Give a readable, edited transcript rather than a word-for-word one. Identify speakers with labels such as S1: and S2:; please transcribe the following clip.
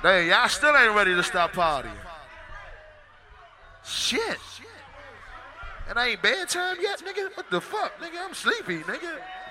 S1: Hey, y'all still ain't ready to stop partying. Shit. And I ain't bedtime yet, nigga? What the fuck, nigga? I'm sleepy, nigga.